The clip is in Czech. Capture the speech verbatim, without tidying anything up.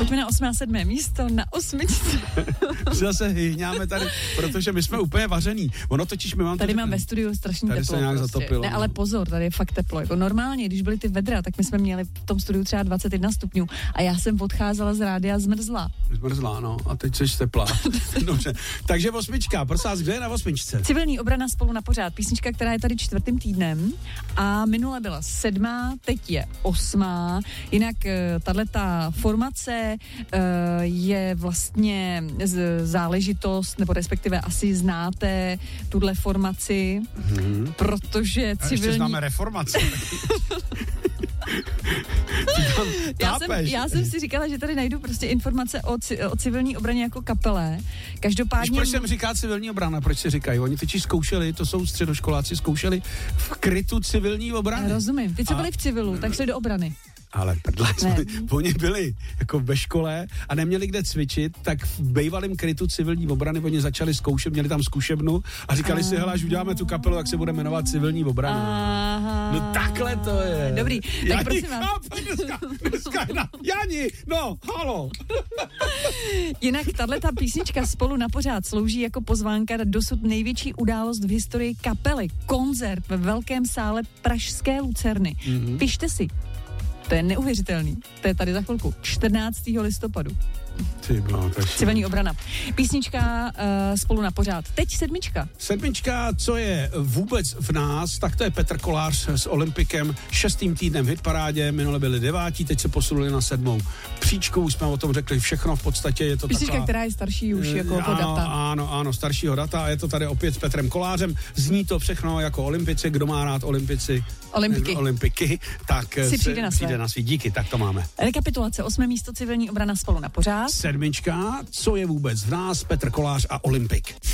Pojďme na osmé a sedmé místo, na osmičce. Zase hyhňáme tady, protože my jsme úplně vařený. Ono totiž my mám Tady to, mám ve studiu strašný tady teplo. se nějak prostě. zatopilo. Ne, ale pozor, tady je fakt teplo. Jako normálně, když byly ty vedra, tak my jsme měli v tom studiu třeba dvacet jedna stupňů a já jsem odcházela z rádia zmrzlá. Zmrzlá, no. A teď jsi teplá. Dobře. Takže osmička, prosím vás, kde je na osmičce? Civilní obrana spolu na pořád. Písnička, která je tady čtvrtým týdnem a minule byla sedmá, teď je osmá. Jinak tahleta formace je vlastně záležitost, nebo respektive asi znáte tuhle formaci, hmm. protože civilní... A ještě známe reformaci. já, jsem, já jsem si říkala, že tady najdu prostě informace o, o civilní obraně jako kapele. Každopádně... Víš, proč jsem říká civilní obrana? Proč si říkají? Oni teď zkoušeli, to jsou středoškoláci, zkoušeli v krytu civilní obrany. Rozumím. Ty, co a... byli v civilu, tak šli do obrany. Ale prdla, oni byli jako ve škole a neměli kde cvičit, tak v bejvalém krytu civilní obrany oni začali zkoušet, měli tam zkušebnu a říkali Aha. si, hele, až uděláme tu kapelu, jak se bude jmenovat civilní obrana. Aha. No takhle to je. Dobrý, tak Jani, prosím vás. Dneska, dneska, na, Jani, no, halo. Jinak tahleta písnička spolu na pořád slouží jako pozvánka na dosud největší událost v historii kapely. Koncert ve velkém sále pražské Lucerny. Mm-hmm. Pište si. To je neuvěřitelný. To je tady za chvilku. čtrnáctého listopadu. Ty bláho, Civilní obrana. Písnička uh, spolu na pořád. Teď sedmička. Sedmička, co je vůbec v nás, tak to je Petr Kolář s Olympikem. Šestým týdnem v hitparádě, minule byli devátí, teď se posunuli na sedmou příčku, jsme o tom řekli všechno, v podstatě je to písnička, taková... která je starší už jako, jako ano, data. Ano, ano, staršího data a je to tady opět s Petrem Kolářem. Zní to všechno jako Olympici, kdo má rád Olympici, Olympiky, Olympiky tak si přijde na, přijde na svý. Díky, tak to máme. Rekapitulace, osmé místo civilní obrana spolu na pořád. Sedmička, co je vůbec v nás, Petr Kolář a Olympik.